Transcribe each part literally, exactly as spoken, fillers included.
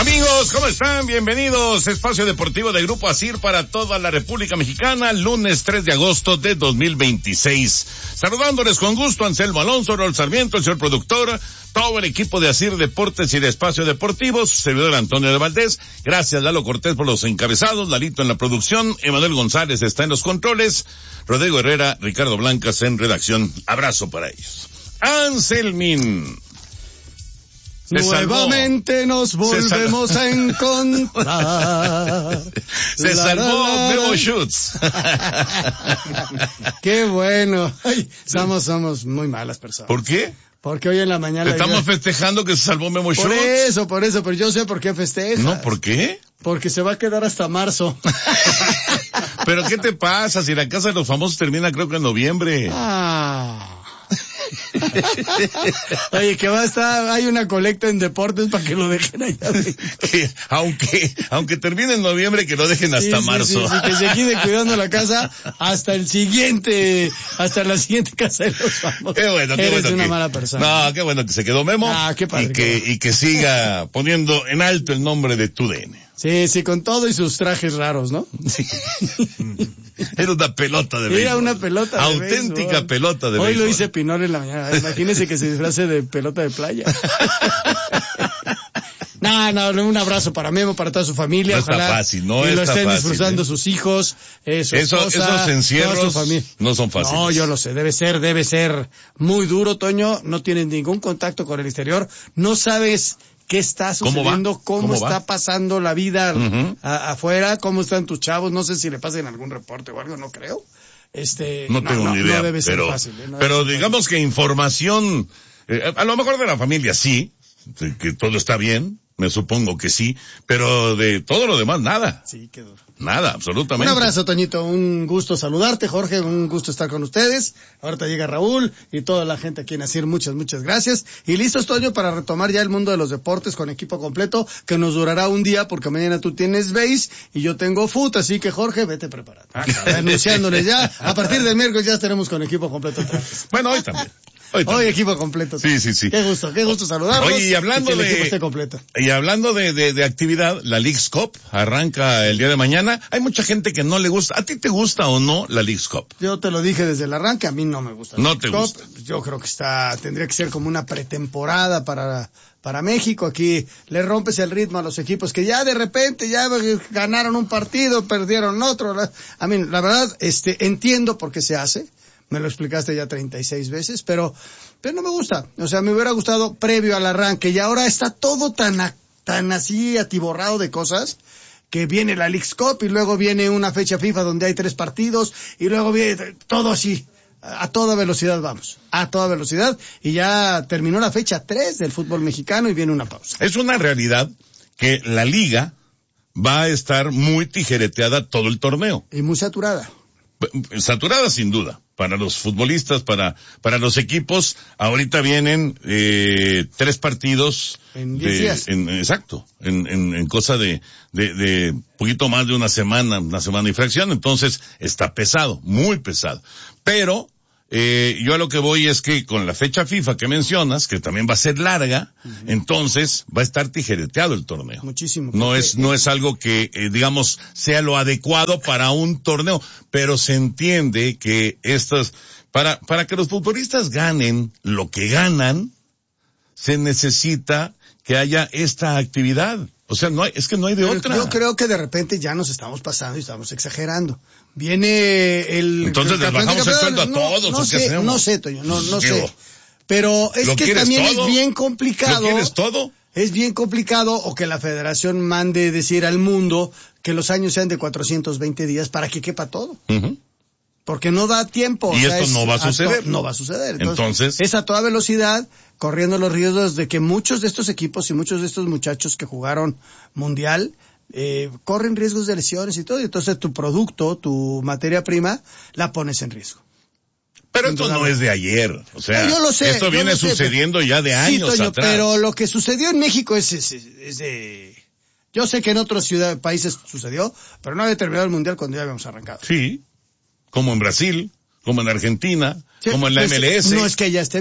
Amigos, ¿cómo están? Bienvenidos. Espacio Deportivo de Grupo Asir para toda la República Mexicana, lunes tres de agosto de dos mil veintiséis. Saludándoles con gusto, Anselmo Alonso, Raúl Sarmiento, el señor productor, todo el equipo de Asir Deportes y de Espacio Deportivo, su servidor Antonio de Valdés. Gracias, Lalo Cortés, por los encabezados, Lalito en la producción, Emanuel González está en los controles, Rodrigo Herrera, Ricardo Blancas en redacción. Abrazo para ellos. Anselmín. Se Nuevamente salvó. Nos volvemos a encontrar. Se la, salvó la, la, Memo Schutz. Qué bueno. Ay, somos, somos muy malas personas. ¿Por qué? Porque hoy en la mañana... Estamos yo... festejando que se salvó Memo Schutz. Por eso, por eso, pero yo sé por qué festejas. No, ¿por qué? Porque se va a quedar hasta marzo. ¿Pero qué te pasa? Si la Casa de los Famosos termina creo que en noviembre. Ah... Oye, que va a estar, hay una colecta en deportes para que lo dejen allá. Que, aunque, aunque termine en noviembre, que lo dejen hasta sí, marzo. Sí, sí, sí, que se quede cuidando la casa hasta el siguiente, hasta la siguiente Casa de los Famosos. Qué bueno, qué Eres bueno una que, mala persona. No, qué bueno que se quedó Memo. Ah, qué padre, y que, qué y que siga poniendo en alto el nombre de tu D N. Sí, sí, con todo y sus trajes raros, ¿no? Sí. Era una pelota de béisbol. Era una pelota de Auténtica béisbol. pelota de Hoy béisbol. Hoy lo hice Pinol en la mañana. Imagínese que se disfrace de pelota de playa. No, no, un abrazo para Memo, para toda su familia. No ojalá está fácil, no y está lo estén fácil, disfrutando ¿eh? sus hijos, eh, su Eso, esposa, esos encierros no son fáciles. No, yo lo sé, debe ser, debe ser muy duro, Toño. No tienes ningún contacto con el exterior. No sabes qué está sucediendo, cómo, cómo, ¿Cómo está pasando la vida uh-huh. a, afuera, cómo están tus chavos. No sé si le pasen algún reporte o algo, no creo. Este, no, no tengo no, ni idea, no debe ser pero, fácil, ¿eh? no pero ser digamos fácil. Que información, eh, a lo mejor de la familia sí, que todo está bien, me supongo que sí, pero de todo lo demás nada. Sí, qué duro. Nada, absolutamente. Un abrazo, Toñito, un gusto saludarte, Jorge, un gusto estar con ustedes. Ahorita llega Raúl y toda la gente aquí en Asir, muchas, muchas gracias. Y listos, Toño, para retomar ya el mundo de los deportes con equipo completo, que nos durará un día porque mañana tú tienes base y yo tengo foot, así que Jorge, vete preparado. Anunciándoles ya, a partir del miércoles ya estaremos con equipo completo otra vez. Bueno, hoy también. Hoy, Hoy equipo completo. Sí, sí, sí. Qué gusto, qué gusto saludarlos. Oye, y hablando y que el de, equipo esté completo. Y hablando de, de, de actividad, la Leagues Cup arranca el día de mañana. Hay mucha gente que no le gusta. ¿A ti te gusta o no la Leagues Cup? Yo te lo dije desde el arranque, a mí no me gusta. No te Cup. gusta. Yo creo que está, tendría que ser como una pretemporada para, para México. Aquí le rompes el ritmo a los equipos que ya de repente ya ganaron un partido, perdieron otro. A mí, la verdad, este, entiendo por qué se hace. Me lo explicaste ya treinta y seis veces, pero, pero no me gusta. O sea, me hubiera gustado previo al arranque y ahora está todo tan, a, tan así atiborrado de cosas que viene la Leagues Cup y luego viene una fecha FIFA donde hay tres partidos y luego viene todo así. A toda velocidad vamos, a toda velocidad y ya terminó la fecha tres del fútbol mexicano y viene una pausa. Es una realidad que la liga va a estar muy tijereteada todo el torneo. Y muy saturada. Saturada sin duda, para los futbolistas, para para los equipos. Ahorita vienen eh, tres partidos en diez días. En, exacto, en, en, en cosa de, de, de poquito más de una semana, una semana y fracción. Entonces está pesado, muy pesado. Pero eh, yo a lo que voy es que con la fecha FIFA que mencionas, que también va a ser larga, uh-huh. entonces va a estar tijereteado el torneo. Muchísimo. No es, no es algo que, eh, digamos, sea lo adecuado para un torneo, pero se entiende que estas, para, para que los futbolistas ganen lo que ganan, se necesita que haya esta actividad. O sea, no hay, es que no hay de Pero otra. Yo creo que de repente ya nos estamos pasando y estamos exagerando. Viene el... Entonces les bajamos el sueldo a no, todos. No sé, hacemos? no sé, Toño, no, no Digo, sé. Pero es que también todo? es bien complicado. ¿Lo quieres todo? Es bien complicado o que la federación mande decir al mundo que los años sean de cuatrocientos veinte días para que quepa todo. Uh-huh. Porque no da tiempo. Y o sea, esto no va a suceder. To- no va a suceder. Entonces, Entonces, es a toda velocidad, corriendo los riesgos de que muchos de estos equipos y muchos de estos muchachos que jugaron mundial, eh, corren riesgos de lesiones y todo. Y entonces tu producto, tu materia prima, la pones en riesgo. Pero esto no es de ayer, o sea, yo lo sé, esto viene sé, sucediendo pero, ya de años sí, Toño, atrás. Pero lo que sucedió en México es, es, es de... Yo sé que en otros ciudades, países sucedió, pero no había terminado el mundial cuando ya habíamos arrancado. Sí, como en Brasil, como en Argentina, Sí, como en la pues, M L S. No es que ya esté bien,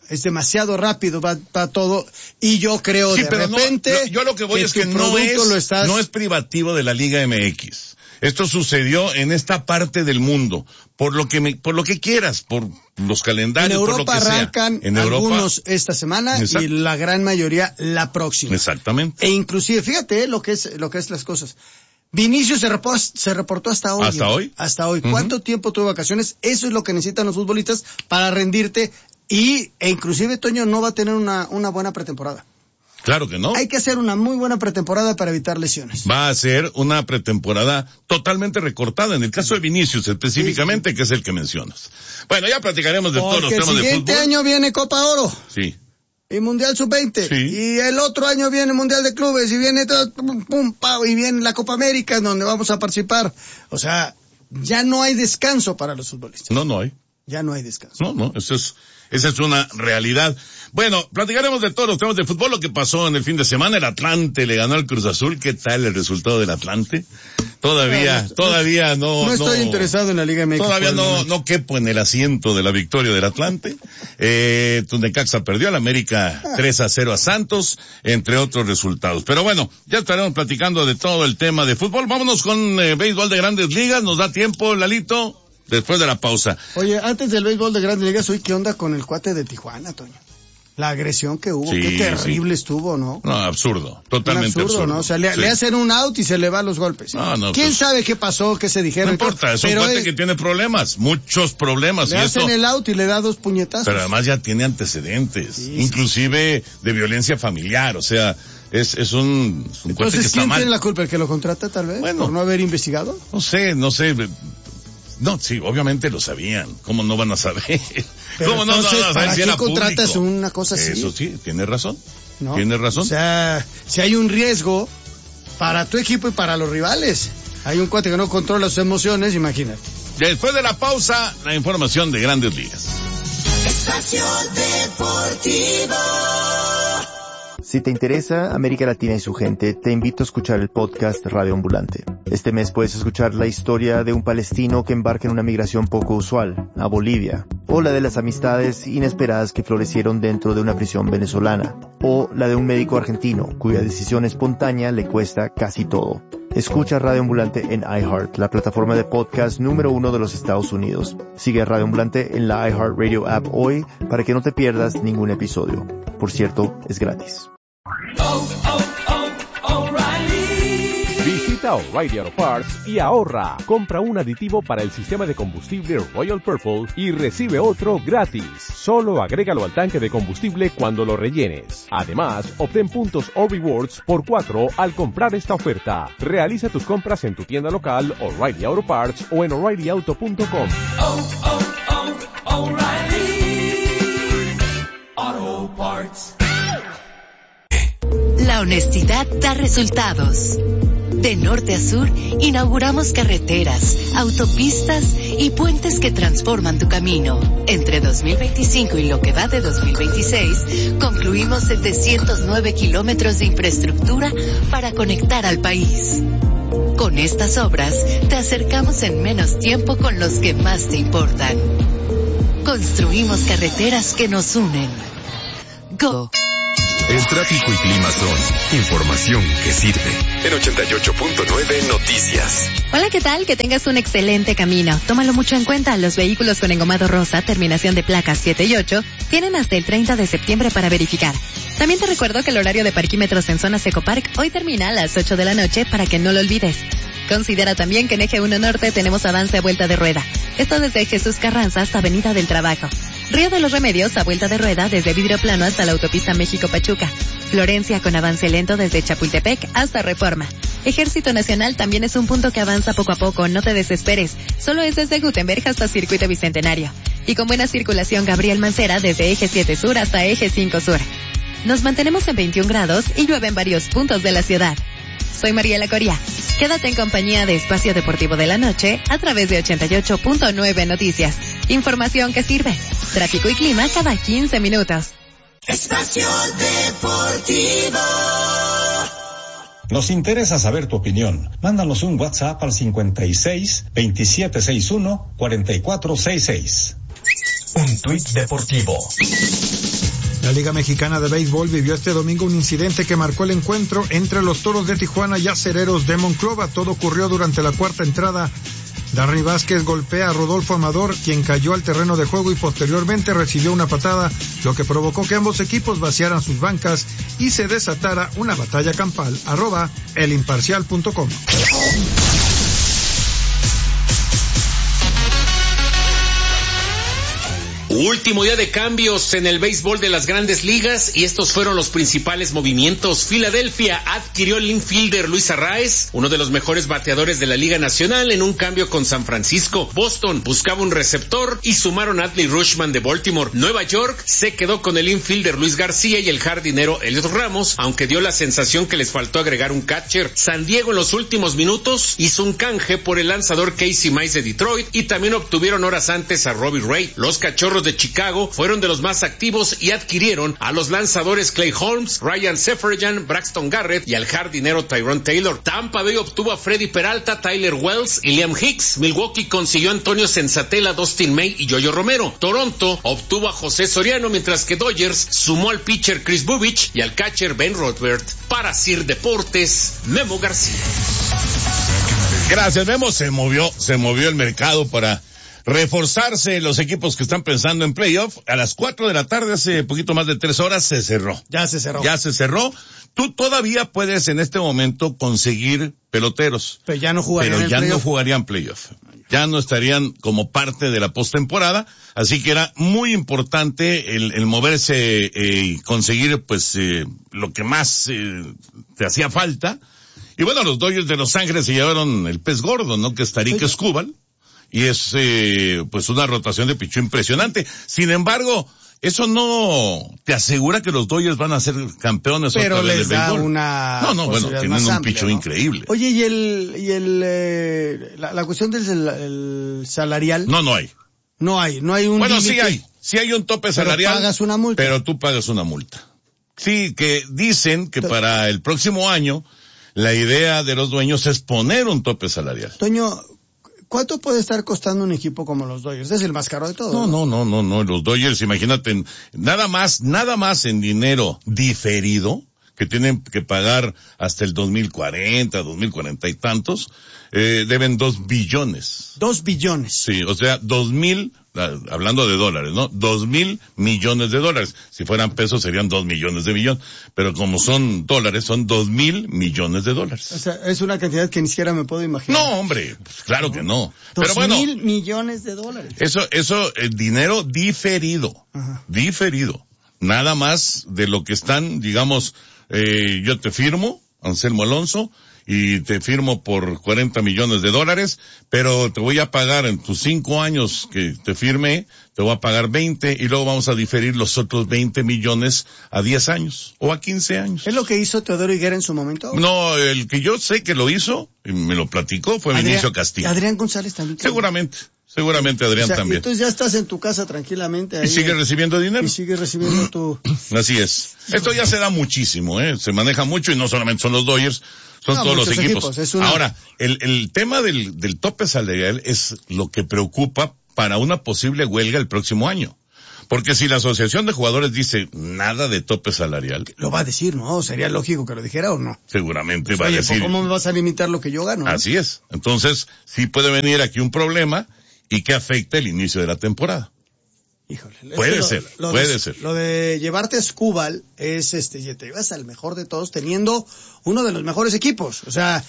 es demasiado rápido, va, va todo, y yo creo sí, de pero repente... No, no, yo lo que voy que es que no es, lo estás... no es privativo de la Liga M X. Esto sucedió en esta parte del mundo, por lo que me, por lo que quieras, por los calendarios, en Europa por lo que arrancan sea. En algunos Europa, esta semana exacto. Y la gran mayoría la próxima. Exactamente. E inclusive, fíjate eh, lo que es lo que es las cosas. Vinicius se reportó, se reportó hasta hoy. ¿Hasta ¿eh? hoy? Hasta hoy. Uh-huh. ¿Cuánto tiempo tuvo vacaciones? Eso es lo que necesitan los futbolistas para rendirte y e inclusive Toño no va a tener una una buena pretemporada. Claro que no. Hay que hacer una muy buena pretemporada para evitar lesiones. Va a ser una pretemporada totalmente recortada, en el caso de Vinicius específicamente, sí, sí. que es el que mencionas. Bueno, ya platicaremos de Porque todos los temas de fútbol. el siguiente año viene Copa Oro. Sí. Y Mundial sub veinte. Sí. Y el otro año viene Mundial de Clubes, y viene todo, pum, pum, pau, y viene la Copa América, donde vamos a participar. O sea, ya no hay descanso para los futbolistas. No, no hay. Ya no hay descanso. No, no, eso es, esa es una realidad. Bueno, platicaremos de todos los temas de fútbol, lo que pasó en el fin de semana. El Atlante le ganó al Cruz Azul. ¿Qué tal el resultado del Atlante? Todavía, no, no, todavía no. No estoy no, interesado en la Liga M X. Todavía no, no quepo en el asiento de la victoria del Atlante. Eh, Necaxa perdió al América tres a cero a Santos, entre otros resultados. Pero bueno, ya estaremos platicando de todo el tema de fútbol. Vámonos con eh, béisbol de Grandes Ligas. ¿Nos da tiempo, Lalito? Después de la pausa. Oye, antes del béisbol de Grandes Ligas, hoy, ¿qué onda con el cuate de Tijuana, Toño? La agresión que hubo, sí, qué terrible sí. estuvo, ¿no? No, absurdo, totalmente absurdo, absurdo. ¿no? O sea, le, sí. le hacen un out y se le van los golpes. No, no, ¿Quién pues, sabe qué pasó, qué se dijeron? No importa, es un pero cuate es, que tiene problemas, muchos problemas. Le y hacen esto, el out y le da dos puñetazos. Pero además ya tiene antecedentes, sí, inclusive sí. de violencia familiar, o sea, es, es un, es un cuate que está mal. Entonces, ¿quién tiene la culpa? ¿El que lo contrata, tal vez? Bueno, ¿por no haber investigado? No sé, no sé. No, sí, obviamente lo sabían. ¿Cómo no van a saber? Pero ¿Cómo entonces, no, no, no, ¿para si qué era contratas público? Una cosa así? Eso sí, tiene razón. ¿No? Tiene razón. O sea, si hay un riesgo para tu equipo y para los rivales. Hay un cuate que no controla sus emociones, imagínate. Después de la pausa, la información de Grandes Ligas. Espacio Deportivo. Si te interesa América Latina y su gente, te invito a escuchar el podcast Radio Ambulante. Este mes puedes escuchar la historia de un palestino que embarca en una migración poco usual, a Bolivia, o la de las amistades inesperadas que florecieron dentro de una prisión venezolana, o la de un médico argentino cuya decisión espontánea le cuesta casi todo. Escucha Radio Ambulante en iHeart, la plataforma de podcast número uno de los Estados Unidos. Sigue a Radio Ambulante en la iHeartRadio app hoy para que no te pierdas ningún episodio. Por cierto, es gratis. Oh, oh, oh, O'Reilly. Visita O'Reilly Auto Parts y ahorra. Compra un aditivo para el sistema de combustible Royal Purple y recibe otro gratis. Solo agrégalo al tanque de combustible cuando lo rellenes. Además, obtén puntos o rewards por cuatro al comprar esta oferta. Realiza tus compras en tu tienda local O'Reilly Auto Parts o en O'Reilly Auto punto com. Oh, oh, oh, O'Reilly Auto Parts. La honestidad da resultados. De norte a sur, inauguramos carreteras, autopistas y puentes que transforman tu camino. Entre dos mil veinticinco y lo que va de dos mil veintiséis, concluimos setecientos nueve kilómetros de infraestructura para conectar al país. Con estas obras, te acercamos en menos tiempo con los que más te importan. Construimos carreteras que nos unen. Go. El tráfico y clima son información que sirve. En ochenta y ocho punto nueve Noticias. Hola, ¿qué tal? Que tengas un excelente camino. Tómalo mucho en cuenta. Los vehículos con engomado rosa, terminación de placas siete y ocho, tienen hasta el treinta de septiembre para verificar. También te recuerdo que el horario de parquímetros en Zona Ecopark hoy termina a las ocho de la noche para que no lo olvides. Considera también que en Eje uno Norte tenemos avance a vuelta de rueda. Esto desde Jesús Carranza hasta Avenida del Trabajo. Río de los Remedios a vuelta de rueda desde Vidrio Plano hasta la autopista México-Pachuca. Florencia con avance lento desde Chapultepec hasta Reforma. Ejército Nacional también es un punto que avanza poco a poco, no te desesperes. Solo es desde Gutenberg hasta Circuito Bicentenario. Y con buena circulación Gabriel Mancera desde Eje siete Sur hasta Eje cinco Sur. Nos mantenemos en veintiún grados y llueve en varios puntos de la ciudad. Soy Mariela Coria. Quédate en compañía de Espacio Deportivo de la Noche a través de ochenta y ocho punto nueve Noticias. Información que sirve. Tráfico y clima cada quince minutos. Espacio Deportivo. Nos interesa saber tu opinión. Mándanos un WhatsApp al cincuenta y seis, veintisiete sesenta y uno, cuarenta y cuatro sesenta y seis. Un tuit deportivo. La Liga Mexicana de Béisbol vivió este domingo un incidente que marcó el encuentro entre los Toros de Tijuana y Acereros de Monclova. Todo ocurrió durante la cuarta entrada. Darry Vázquez golpea a Rodolfo Amador, quien cayó al terreno de juego y posteriormente recibió una patada, lo que provocó que ambos equipos vaciaran sus bancas y se desatara una batalla campal. Arroba elimparcial punto com. Último día de cambios en el béisbol de las grandes ligas y estos fueron los principales movimientos. Filadelfia adquirió el infielder Luis Arraez, uno de los mejores bateadores de la Liga Nacional, en un cambio con San Francisco. Boston buscaba un receptor y sumaron a Adley Rutschman de Baltimore. Nueva York se quedó con el infielder Luis García y el jardinero Elliot Ramos, aunque dio la sensación que les faltó agregar un catcher. San Diego en los últimos minutos hizo un canje por el lanzador Casey Mize de Detroit y también obtuvieron horas antes a Robbie Ray. Los Cachorros de Chicago fueron de los más activos y adquirieron a los lanzadores Clay Holmes, Ryan Seferian, Braxton Garrett y al jardinero Tyrone Taylor. Tampa Bay obtuvo a Freddy Peralta, Tyler Wells y Liam Hicks. Milwaukee consiguió a Antonio Senzatela, Dustin May y Yoyo Romero. Toronto obtuvo a José Soriano, mientras que Dodgers sumó al pitcher Chris Bubich y al catcher Ben Rothbard. Para Sir Deportes, Memo García. Gracias, Memo. Se movió, se movió el mercado para reforzarse los equipos que están pensando en playoff. A las cuatro de la tarde, hace poquito más de tres horas, se cerró. Ya se cerró. Ya se cerró. Tú todavía puedes en este momento conseguir peloteros. Pero ya no jugarían Pero ya playoff. no jugarían playoff. Ya no estarían como parte de la postemporada. Así que era muy importante el, el moverse eh, y conseguir pues eh, lo que más eh, te hacía falta. Y bueno, los Dodgers de Los Ángeles se llevaron el pez gordo, ¿no? Que es Tarik Skubal. Y es, eh, pues una rotación de pichón impresionante. Sin embargo, eso no te asegura que los Dodgers van a ser campeones pero otra vez les del da béisbol. una No, no, bueno, tienen un amplia, pichón ¿no? increíble. Oye, y el, y el, eh, la, la cuestión del el salarial. No, no hay. No hay, no hay un Bueno, límite. sí hay. Sí hay un tope salarial. Pero pagas una multa. Pero tú pagas una multa. Sí, que dicen que para el próximo año, la idea de los dueños es poner un tope salarial. Toño, ¿cuánto puede estar costando un equipo como los Dodgers? Es el más caro de todos. No, no, no, no, no. Los Dodgers, imagínate, nada más, nada más en dinero diferido, que tienen que pagar hasta el dos mil cuarenta, dos mil cuarenta y tantos, eh, deben dos billones. Dos billones. Sí, o sea, dos mil, hablando de dólares, ¿no? Dos mil millones de dólares. Si fueran pesos serían dos millones de millones. Pero como son dólares, son dos mil millones de dólares. O sea, es una cantidad que ni siquiera me puedo imaginar. No, hombre, pues claro que no. Pero Dos bueno, mil millones de dólares. eso, eso, eh, dinero diferido. Ajá. Diferido. Nada más de lo que están, digamos, eh, yo te firmo, Anselmo Alonso, y te firmo por cuarenta millones de dólares, pero te voy a pagar en tus cinco años que te firmé, te voy a pagar veinte y luego vamos a diferir los otros veinte millones a diez años o a quince años. ¿Es lo que hizo Teodoro Higuera en su momento? No, el que yo sé que lo hizo, y me lo platicó, fue Adrián, Vinicio Castillo. Adrián González también. Seguramente, seguramente Adrián O sea, también. y entonces ya estás en tu casa tranquilamente. Y ahí, sigue recibiendo dinero. Y sigue recibiendo tu... Así es. Esto ya se da muchísimo, ¿eh? Se maneja mucho y no solamente son los Dodgers, son No, todos los muchos equipos. equipos, es una- Ahora, el, el tema del, del tope salarial es lo que preocupa para una posible huelga el próximo año. Porque si la asociación de jugadores dice nada de tope salarial, Lo va a decir, ¿no? Sería lógico que lo dijera o no. seguramente Pues, va oye, a decir. ¿cómo me vas a limitar lo que yo gano? Así es. Entonces, sí puede venir aquí un problema y que afecte el inicio de la temporada. Híjole. es Puede que lo- ser, lo puede de, ser. Lo de llevarte a Skubal es, este, ya te llevas al mejor de todos teniendo uno de los mejores equipos. O sea,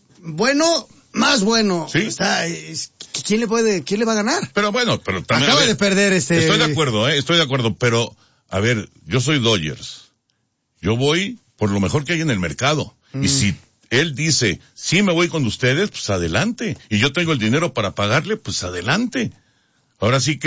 bueno, más bueno. Sí. Está, es- ¿quién le puede, quién le va a ganar? Pero bueno, pero también. Acaba a ver, de perder este... Estoy de acuerdo, eh, estoy de acuerdo, pero, a ver, yo soy Dodgers. Yo voy por lo mejor que hay en el mercado. Mm. Y si él dice, sí me voy con ustedes, pues adelante. Y yo tengo el dinero para pagarle, pues adelante. Ahora sí que